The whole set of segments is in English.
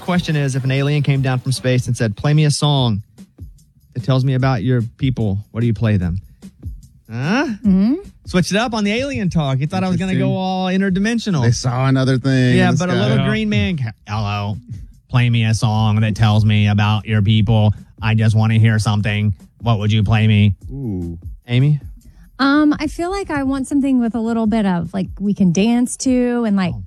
question is, if an alien came down from space and said, play me a song that tells me about your people, what do you play them? Huh? Mm-hmm. Switch it up on the alien talk. You thought I was going to go all interdimensional. They saw another thing. Yeah, but a little green man, hello, play me a song that tells me about your people. I just want to hear something. What would you play me? Ooh. Amy? I feel like I want something with a little bit of like we can dance to and like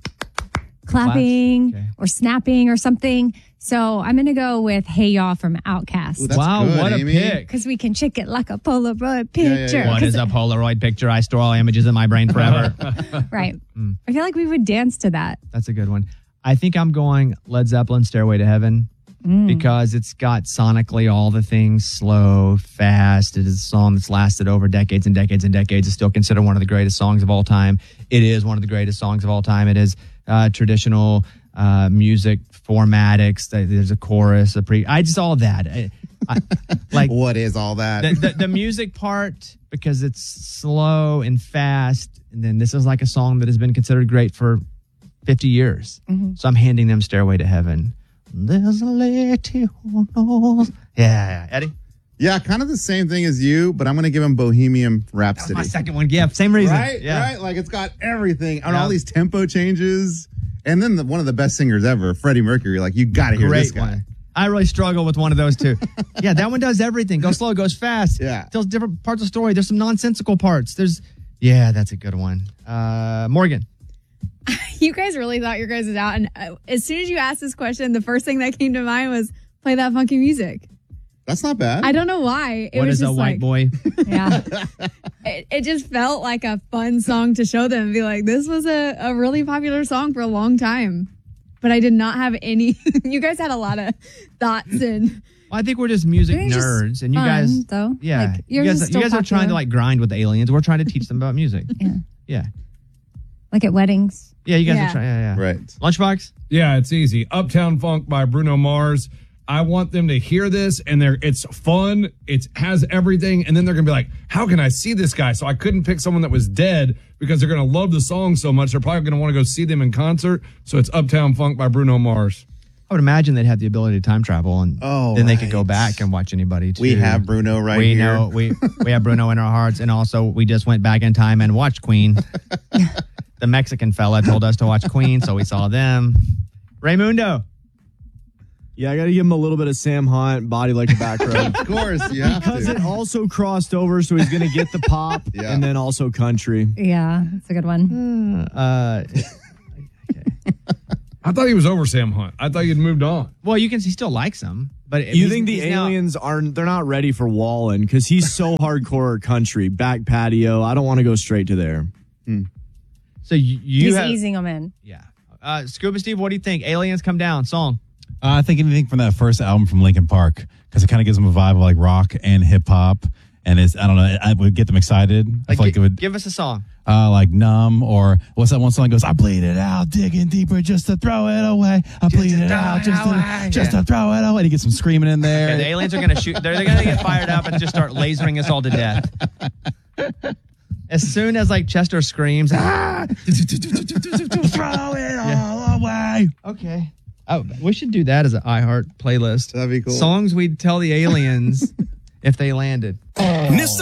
clapping or snapping or something. So I'm going to go with Hey Ya from Outkast. Ooh, wow, good, what a Amy. pick. Because we can check it like a Polaroid picture. What is a Polaroid picture? I store all images in my brain forever. Right. I feel like we would dance to that. That's a good one. I think I'm going Led Zeppelin, Stairway to Heaven. Because it's got sonically all the things, slow, fast. It is a song that's lasted over decades and decades and decades. It's still considered one of the greatest songs of all time. It is one of the greatest songs of all time. It is traditional music formatics. There's a chorus, all that. Like what is all that? The music part, because it's slow and fast. And then this is like a song that has been considered great for 50 years. So I'm handing them Stairway to Heaven. There's a lady who knows. Yeah. Eddie? Yeah, kind of the same thing as you, but I'm going to give him Bohemian Rhapsody. That's my second one. Yeah, same reason. Right? Yeah. Right? Like it's got everything and all these tempo changes. And then one of the best singers ever, Freddie Mercury. Like, you got to hear this guy. One. I really struggle with one of those two. Yeah, that one does everything. Goes slow, goes fast. Yeah. Tells different parts of the story. There's some nonsensical parts. Yeah, that's a good one. Morgan. You guys really thought your guys was out. And as soon as you asked this question, the first thing that came to mind was play that funky music. That's not bad. I don't know why. What is a white boy? Yeah. It just felt like a fun song to show them and be like, this was a really popular song for a long time. But I did not have any. You guys had a lot of thoughts and. Well, I think we're just music nerds, and you guys, though. Yeah, like, you guys are trying to like grind with the aliens. We're trying to teach them about music. Yeah. Like at weddings. Yeah, you guys are trying. Yeah. Right. Lunchbox? Yeah, it's easy. Uptown Funk by Bruno Mars. I want them to hear this, and it's fun. It has everything, and then they're going to be like, how can I see this guy? So I couldn't pick someone that was dead because they're going to love the song so much. They're probably going to want to go see them in concert. So it's Uptown Funk by Bruno Mars. I would imagine they'd have the ability to time travel, and then they could go back and watch anybody, too. We have Bruno here. We know. We have Bruno in our hearts, and also we just went back in time and watched Queen. The Mexican fella told us to watch Queen, so we saw them. Raymundo. Yeah, I got to give him a little bit of Sam Hunt, Body Like a Back Road. Of course, yeah. Because it also crossed over, so he's going to get the pop and then also country. Yeah, that's a good one. I thought he was over Sam Hunt. I thought he'd moved on. Well, he still likes him. But you think the aliens they're not ready for Wallen because he's so hardcore country, back patio. I don't want to go straight to there. So he's easing them in. Yeah. Scuba Steve, what do you think? Aliens Come Down song. I think anything from that first album from Linkin Park because it kind of gives them a vibe of like rock and hip hop, and I don't know, it would get them excited. I feel like it would give us a song. Like Numb, or what's that one song that goes, I bleed it out, digging deeper just to throw it away. I bleed it out just to throw it away. And he gets some screaming in there. Okay, the aliens are going to shoot. They're going to get fired up and just start lasering us all to death. As soon as like Chester screams, throw it all away. Okay. Oh, we should do that as an iHeart playlist. That'd be cool. Songs we'd tell the aliens if they landed. Mr.